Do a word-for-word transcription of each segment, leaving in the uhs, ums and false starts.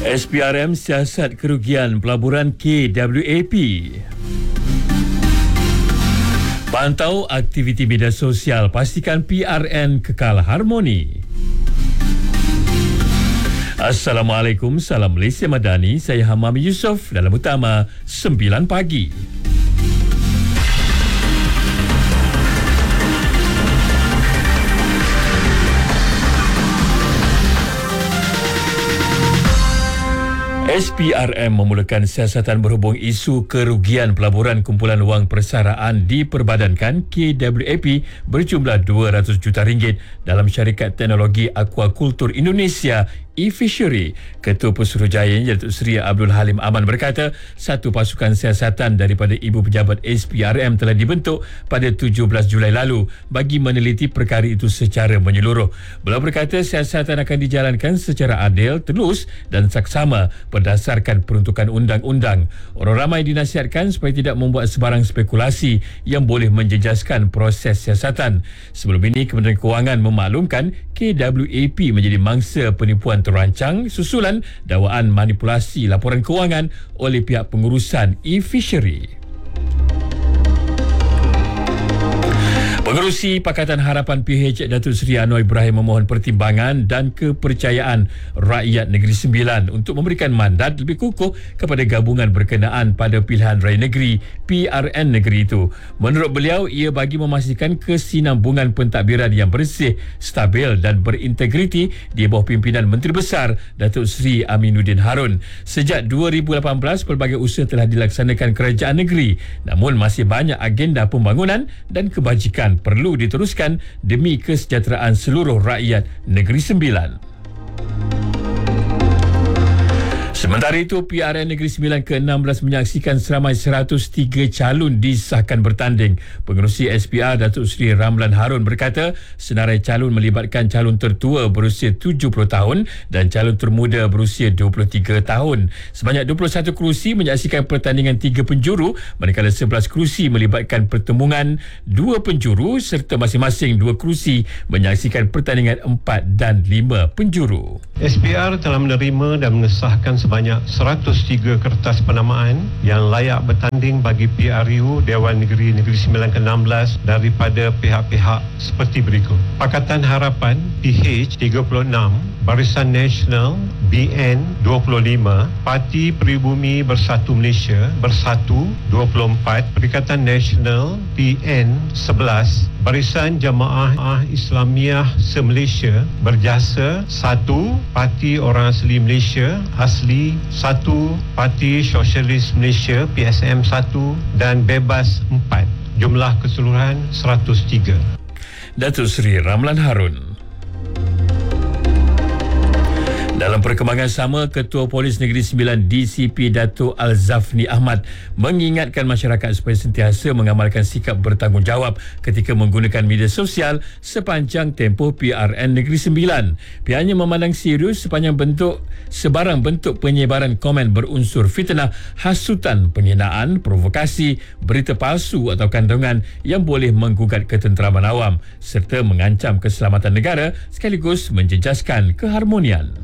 S P R M siasat kerugian pelaburan K W A P. Pantau aktiviti media sosial, pastikan P R N kekal harmoni. Assalamualaikum, salam Malaysia Madani. Saya Hamam Yusof dalam utama sembilan pagi. S P R M memulakan siasatan berhubung isu kerugian pelaburan kumpulan wang persaraan diperbadankan K W A P berjumlah dua ratus juta ringgit dalam syarikat teknologi Aquaculture Indonesia e-Fishery. Ketua Pesuruhjaya Datuk Seri Abdul Halim Aman berkata, satu pasukan siasatan daripada ibu pejabat S P R M telah dibentuk pada tujuh belas Julai lalu bagi meneliti perkara itu secara menyeluruh. Beliau berkata siasatan akan dijalankan secara adil, telus dan saksama berdasarkan peruntukan undang-undang. Orang ramai dinasihatkan supaya tidak membuat sebarang spekulasi yang boleh menjejaskan proses siasatan. Sebelum ini, Kementerian Kewangan memaklumkan K W A P menjadi mangsa penipuan terancang susulan dakwaan manipulasi laporan kewangan oleh pihak pengurusan e-Fishery. Pengerusi Pakatan Harapan P H Datuk Seri Anwar Ibrahim memohon pertimbangan dan kepercayaan rakyat Negeri Sembilan untuk memberikan mandat lebih kukuh kepada gabungan berkenaan pada pilihan raya negeri P R N negeri itu. Menurut beliau, ia bagi memastikan kesinambungan pentadbiran yang bersih, stabil dan berintegriti di bawah pimpinan Menteri Besar Datuk Seri Aminuddin Harun. Sejak dua ribu lapan belas, pelbagai usaha telah dilaksanakan kerajaan negeri, namun masih banyak agenda pembangunan dan kebajikan perlu diteruskan demi kesejahteraan seluruh rakyat Negeri Sembilan. Sementara itu, P R N Negeri Sembilan ke enam belas menyaksikan seramai seratus tiga calon disahkan bertanding. Pengerusi S P R Datuk Seri Ramlan Harun berkata, senarai calon melibatkan calon tertua berusia tujuh puluh tahun dan calon termuda berusia dua puluh tiga tahun. Sebanyak dua puluh satu kerusi menyaksikan pertandingan tiga penjuru, manakala sebelas kerusi melibatkan pertemuan dua penjuru serta masing-masing dua kerusi menyaksikan pertandingan empat dan lima penjuru. S P R telah menerima dan mengesahkan sebanyak seratus tiga kertas penamaan yang layak bertanding bagi P R U Dewan Negeri Negeri Sembilan ke enam belas daripada pihak-pihak seperti berikut. Pakatan Harapan P H tiga puluh enam, Barisan Nasional B N dua puluh lima, Parti Peribumi Bersatu Malaysia Bersatu dua puluh empat, Perikatan Nasional P N sebelas, Barisan Jamaah Islamiah Se-Malaysia Berjasa satu, Parti Orang Asli Malaysia Asli satu, Parti Sosialis Malaysia P S M satu dan Bebas empat. Jumlah keseluruhan seratus tiga. Datuk Seri Ramlan Harun. Dalam perkembangan sama, Ketua Polis Negeri Sembilan D C P Datuk Al-Zafni Ahmad mengingatkan masyarakat supaya sentiasa mengamalkan sikap bertanggungjawab ketika menggunakan media sosial sepanjang tempoh P R N Negeri Sembilan. Pihaknya memandang serius sepanjang bentuk sebarang bentuk penyebaran komen berunsur fitnah, hasutan, penghinaan, provokasi, berita palsu atau kandungan yang boleh menggugat ketenteraman awam serta mengancam keselamatan negara sekaligus menjejaskan keharmonian.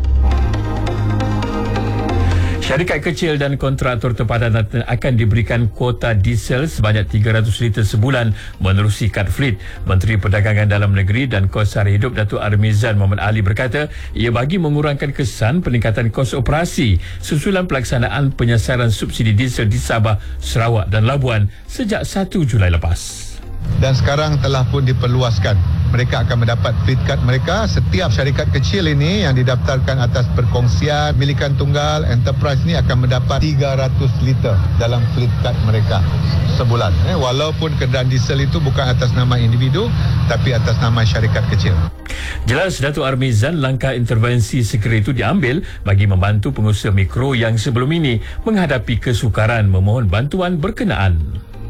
Syarikat kecil dan kontraktor tempatan akan diberikan kuota diesel sebanyak tiga ratus liter sebulan menerusi kad fleet. Menteri Perdagangan Dalam Negeri dan Kos Sara Hidup Datuk Armizan Muhammad Ali berkata, ia bagi mengurangkan kesan peningkatan kos operasi susulan pelaksanaan penyasaran subsidi diesel di Sabah, Sarawak dan Labuan sejak satu Julai lepas. Dan sekarang telah pun diperluaskan. Mereka akan mendapat fleet card mereka. Setiap syarikat kecil ini yang didaftarkan atas perkongsian milikan tunggal enterprise ini akan mendapat tiga ratus liter dalam fleet card mereka sebulan. Eh, walaupun kenderaan diesel itu bukan atas nama individu tapi atas nama syarikat kecil. Jelas Datuk Armizan, langkah intervensi segera itu diambil bagi membantu pengusaha mikro yang sebelum ini menghadapi kesukaran memohon bantuan berkenaan.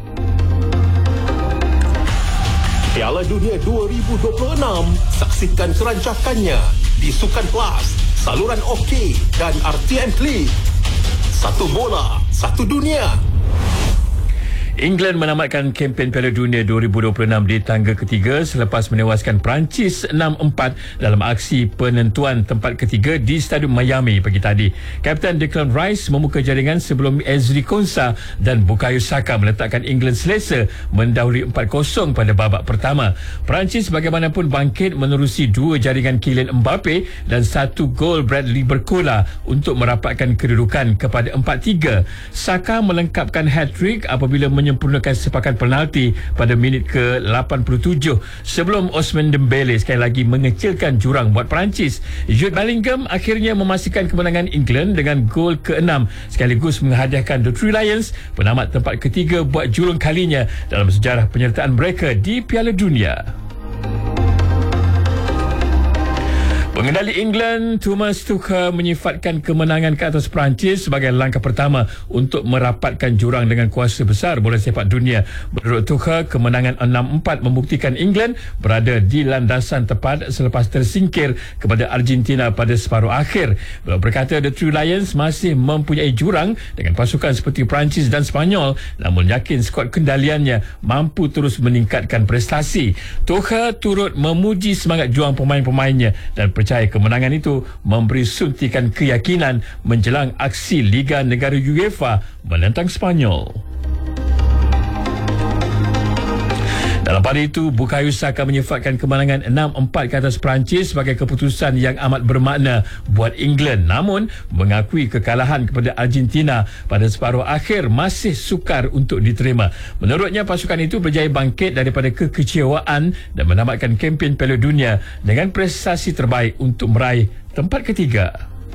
Piala Dunia dua ribu dua puluh enam, saksikan kerancakannya di Sukan Plus, saluran OK dan R T M Click. Satu bola, satu dunia. England menamatkan kempen Piala Dunia dua ribu dua puluh enam di tangga ketiga selepas menewaskan Perancis enam empat dalam aksi penentuan tempat ketiga di Stadium Miami pagi tadi. Kapten Declan Rice membuka jaringan sebelum Ezri Konsa dan Bukayo Saka meletakkan England selesa mendahului empat kosong pada babak pertama. Perancis bagaimanapun bangkit menerusi dua jaringan Kylian Mbappe dan satu gol Bradley Barcola untuk merapatkan kedudukan kepada empat tiga. Saka melengkapkan hat-trick apabila menyempurnakan sepakan penalti pada minit ke lapan puluh tujuh sebelum Ousmane Dembele sekali lagi mengecilkan jurang buat Perancis. Jude Bellingham akhirnya memastikan kemenangan England dengan gol keenam sekaligus menghadiahkan The Three Lions penamat tempat ketiga buat julung kalinya dalam sejarah penyertaan mereka di Piala Dunia. Pengendali England Thomas Tuchel menyifatkan kemenangan ke atas Perancis sebagai langkah pertama untuk merapatkan jurang dengan kuasa besar bola sepak dunia. Menurut Tuchel, kemenangan enam empat membuktikan England berada di landasan tepat selepas tersingkir kepada Argentina pada separuh akhir. Beliau berkata The Three Lions masih mempunyai jurang dengan pasukan seperti Perancis dan Sepanyol, namun yakin skuad kendaliannya mampu terus meningkatkan prestasi. Tuchel turut memuji semangat juang pemain-pemainnya dan percaya kemenangan itu memberi suntikan keyakinan menjelang aksi Liga Negara UEFA menentang Sepanyol. Dalam pada itu, Bukayo Saka menyifatkan kemenangan enam empat ke atas Perancis sebagai keputusan yang amat bermakna buat England. Namun, mengakui kekalahan kepada Argentina pada separuh akhir masih sukar untuk diterima. Menurutnya, pasukan itu berjaya bangkit daripada kekecewaan dan menamatkan kempen Piala Dunia dengan prestasi terbaik untuk meraih tempat ketiga.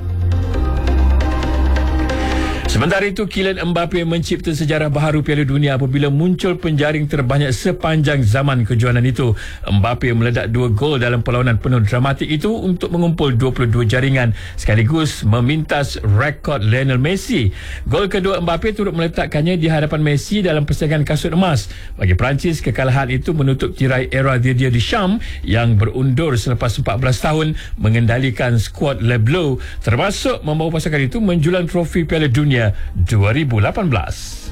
Sementara itu, Kylian Mbappe mencipta sejarah baharu Piala Dunia apabila muncul penjaring terbanyak sepanjang zaman kejohanan itu. Mbappe meledak dua gol dalam perlawanan penuh dramatik itu untuk mengumpul dua puluh dua jaringan sekaligus memintas rekod Lionel Messi. Gol kedua Mbappe turut meletakkannya di hadapan Messi dalam persaingan kasut emas. Bagi Perancis, kekalahan itu menutup tirai era Didier Deschamps yang berundur selepas empat belas tahun mengendalikan skuad Le Bleu, termasuk membawa pasukan itu menjulang trofi Piala Dunia dua ribu lapan belas.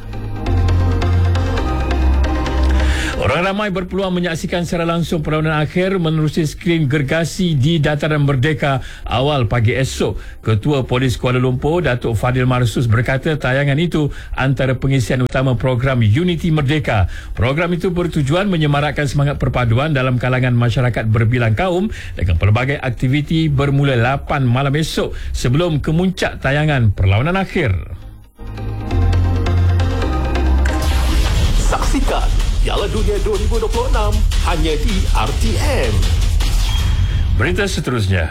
Orang ramai berpeluang menyaksikan secara langsung perlawanan akhir menerusi skrin gergasi di Dataran Merdeka awal pagi esok. Ketua Polis Kuala Lumpur, Datuk Fadil Marsus berkata tayangan itu antara pengisian utama program Unity Merdeka. Program itu bertujuan menyemarakkan semangat perpaduan dalam kalangan masyarakat berbilang kaum dengan pelbagai aktiviti bermula lapan malam esok sebelum kemuncak tayangan perlawanan akhir. Saksikan Piala Dunia dua ribu dua puluh enam hanya di R T M. Berita seterusnya.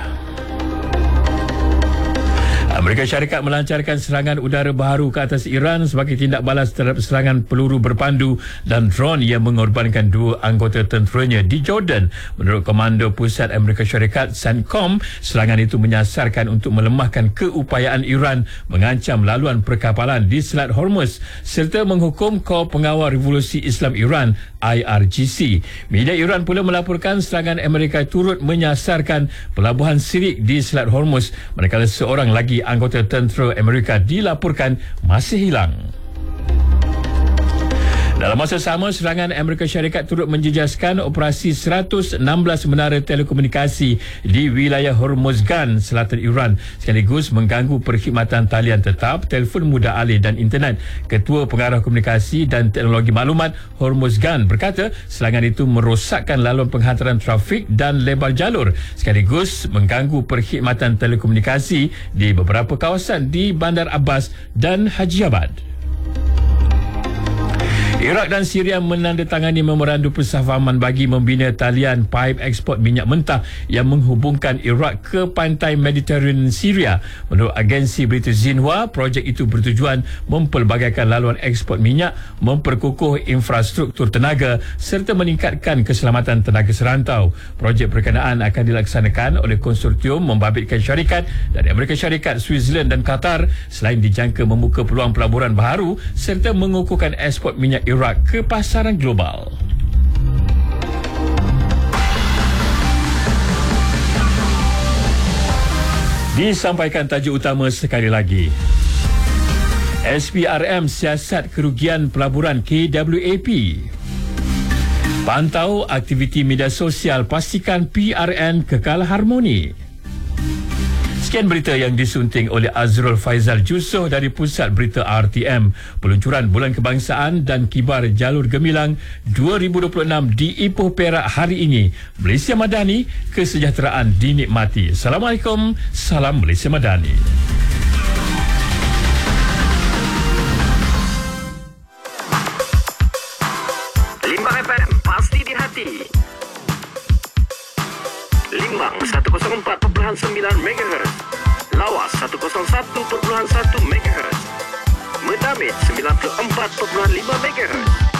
Amerika Syarikat melancarkan serangan udara baharu ke atas Iran sebagai tindak balas terhadap serangan peluru berpandu dan drone yang mengorbankan dua anggota tenteranya di Jordan. Menurut Komando Pusat Amerika Syarikat CENTCOM, serangan itu menyasarkan untuk melemahkan keupayaan Iran mengancam laluan perkapalan di Selat Hormuz serta menghukum Kor Pengawal Revolusi Islam Iran I R G C. Media Iran pula melaporkan serangan Amerika turut menyasarkan pelabuhan Sirik di Selat Hormuz manakala seorang lagi anggota tentera Amerika dilaporkan masih hilang. Dalam masa sama, serangan Amerika Syarikat turut menjejaskan operasi seratus enam belas menara telekomunikasi di wilayah Hormozgan, selatan Iran, sekaligus mengganggu perkhidmatan talian tetap, telefon mudah alih dan internet. Ketua Pengarah Komunikasi dan Teknologi Maklumat Hormozgan berkata serangan itu merosakkan laluan penghantaran trafik dan lebar jalur, sekaligus mengganggu perkhidmatan telekomunikasi di beberapa kawasan di Bandar Abbas dan Haji Abad. Iraq dan Syria menandatangani memorandum persefahaman bagi membina talian paip ekspor minyak mentah yang menghubungkan Iraq ke pantai Mediterranean Syria. Menurut agensi berita Xinhua, projek itu bertujuan mempelbagaikan laluan ekspor minyak, memperkukuh infrastruktur tenaga serta meningkatkan keselamatan tenaga serantau. Projek berkenaan akan dilaksanakan oleh konsortium membabitkan syarikat dari Amerika Syarikat, Switzerland dan Qatar selain dijangka membuka peluang pelaburan baharu serta mengukuhkan ekspor minyak Iraq ke pasaran global. Disampaikan tajuk utama sekali lagi. S P R M siasat kerugian pelaburan K W A P. Pantau aktiviti media sosial, pastikan P R N kekal harmoni. Sekian berita yang disunting oleh Azrul Faizal Jusoh dari Pusat Berita R T M. Peluncuran Bulan Kebangsaan dan Kibar Jalur Gemilang dua ribu dua puluh enam di Ipoh Perak hari ini. Malaysia Madani, kesejahteraan dinikmati. Assalamualaikum, salam Malaysia Madani. Limbang F M, pasti di hati. Limbang seratus empat perpuluhan sembilan megahertz, Lawas seratus satu perpuluhan satu megahertz, Medamit sembilan puluh empat perpuluhan lima megahertz.